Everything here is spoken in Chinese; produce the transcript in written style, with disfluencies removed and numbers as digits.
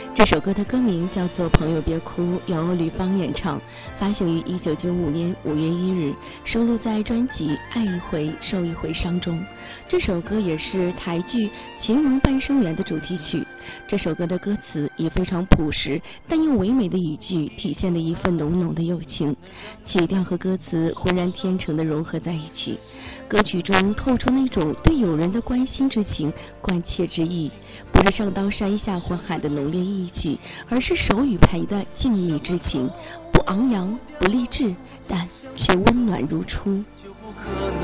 这首歌的歌名叫做《朋友别哭》，由吕方演唱，发行于1995年5月1日，收录在专辑《爱一回受一回伤》中。这首歌也是台剧《情浓半生缘》的主题曲。这首歌的歌词以非常朴实但又唯美的语句，体现了一份浓浓的友情，曲调和歌词浑然天成地融合在一起。歌曲中透出那种对友人的关心之情、关切之意，不是上刀山下火海的浓烈义气，而是手与陪的敬意之情，不昂扬不励志，但却温暖如初。